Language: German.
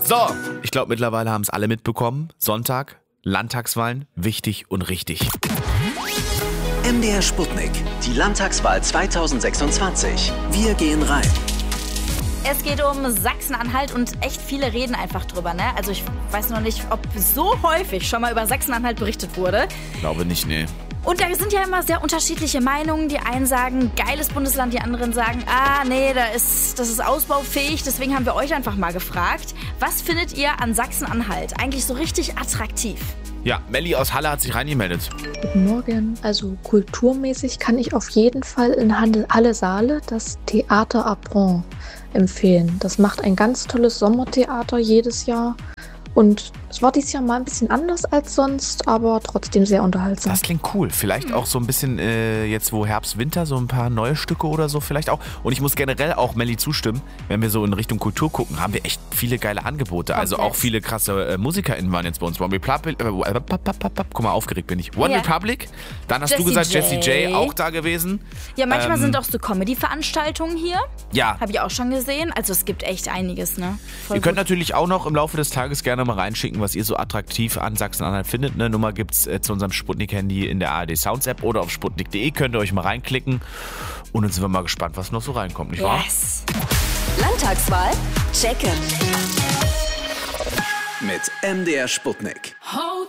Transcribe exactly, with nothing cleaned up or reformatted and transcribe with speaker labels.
Speaker 1: So, ich glaube mittlerweile haben es alle mitbekommen. Sonntag, Landtagswahlen, wichtig und richtig.
Speaker 2: M D R Sputnik, die Landtagswahl zweitausendsechsundzwanzig. Wir gehen rein.
Speaker 3: Es geht um Sachsen-Anhalt und echt viele reden einfach drüber, ne? Also ich weiß noch nicht, ob so häufig schon mal über Sachsen-Anhalt berichtet wurde.
Speaker 1: Glaube nicht, nee.
Speaker 3: Und da sind ja immer sehr unterschiedliche Meinungen. Die einen sagen, geiles Bundesland, die anderen sagen, ah, nee, da ist, das ist ausbaufähig. Deswegen haben wir euch einfach mal gefragt, was findet ihr an Sachsen-Anhalt eigentlich so richtig attraktiv?
Speaker 1: Ja, Melli aus Halle hat sich reingemeldet.
Speaker 4: Guten Morgen. Also kulturmäßig kann ich auf jeden Fall in Halle Saale das Theater Apron empfehlen. Das macht ein ganz tolles Sommertheater jedes Jahr. Und es war dieses Jahr mal ein bisschen anders als sonst, aber trotzdem sehr unterhaltsam.
Speaker 1: Das klingt cool. Vielleicht auch so ein bisschen äh, jetzt, wo Herbst, Winter, so ein paar neue Stücke oder so vielleicht auch. Und ich muss generell auch Melli zustimmen, wenn wir so in Richtung Kultur gucken, haben wir echt viele geile Angebote. Also auch viele krasse äh, MusikerInnen waren jetzt bei uns. One Republic, äh, guck mal, aufgeregt bin ich. One
Speaker 3: Ja.
Speaker 1: Republic, dann hast
Speaker 3: Jessie
Speaker 1: du gesagt,
Speaker 3: J.
Speaker 1: Jessie J auch da gewesen.
Speaker 3: Ja, manchmal
Speaker 1: Ähm,
Speaker 3: sind auch so Comedy-Veranstaltungen hier.
Speaker 1: Ja.
Speaker 3: Habe ich auch schon gesehen. Also es gibt echt einiges, ne? Voll
Speaker 1: Ihr könnt
Speaker 3: gut.
Speaker 1: natürlich auch noch im Laufe des Tages gerne mal reinschicken, was ihr so attraktiv an Sachsen-Anhalt findet. Eine Nummer gibt's äh, zu unserem Sputnik-Handy in der A R D Sounds App oder auf sputnik punkt de. Könnt ihr euch mal reinklicken. Und dann sind wir mal gespannt, was noch so reinkommt, nicht wahr?
Speaker 3: Yes.
Speaker 5: Landtagswahl? Checken.
Speaker 2: Mit M D R Sputnik.
Speaker 6: Hold